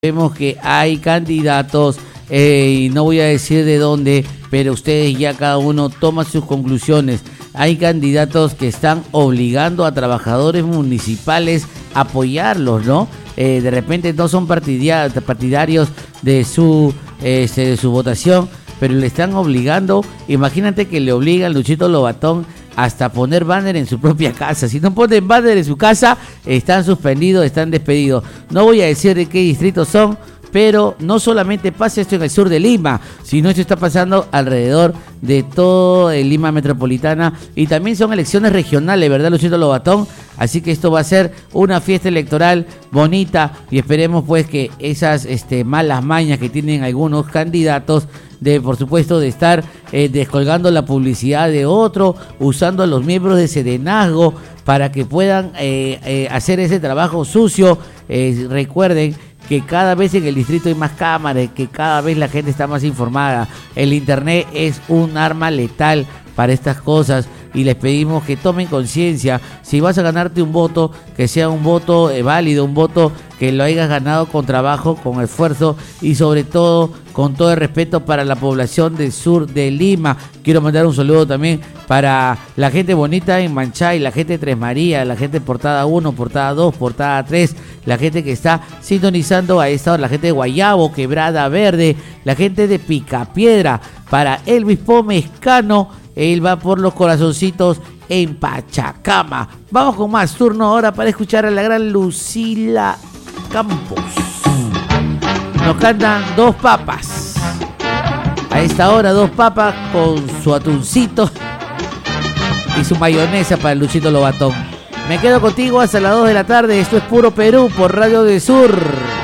Vemos que hay candidatos, y no voy a decir de dónde, pero ustedes ya cada uno toma sus conclusiones. Hay candidatos que están obligando a trabajadores municipales a apoyarlos, ¿no? De repente no son partidarios de su votación, pero le están obligando. Imagínate que le obligan Luchito Lobatón hasta poner banner en su propia casa. Si no ponen banner en su casa, están suspendidos, están despedidos. No voy a decir de qué distritos son, pero no solamente pasa esto en el sur de Lima, sino esto está pasando alrededor de todo el Lima metropolitana, y también son elecciones regionales, ¿verdad, Luchito Lobatón? Así que esto va a ser una fiesta electoral bonita, y esperemos pues que esas malas mañas que tienen algunos candidatos por supuesto, de estar descolgando la publicidad de otro, usando a los miembros de Serenazgo para que puedan hacer ese trabajo sucio. Recuerden que cada vez en el distrito hay más cámaras, que cada vez la gente está más informada. El internet es un arma letal para estas cosas, y les pedimos que tomen conciencia. Si vas a ganarte un voto, que sea un voto válido, un voto que lo hayas ganado con trabajo, con esfuerzo, y sobre todo con todo el respeto para la población del sur de Lima. Quiero mandar un saludo también para la gente bonita en Manchay, la gente de Tres Marías, la gente de Portada 1, Portada 2, Portada 3, la gente que está sintonizando a esta hora, la gente de Guayabo, Quebrada Verde, la gente de Picapiedra. Para Elvis Pomezcano, él va por los corazoncitos en Pachacama. Vamos con más turno ahora para escuchar a la gran Lucila Campos. Nos cantan Dos Papas. A esta hora, Dos Papas con su atuncito y su mayonesa para el Luchito Lobatón. Me quedo contigo hasta las 2 de la tarde. Esto es Puro Perú por Radio del Sur.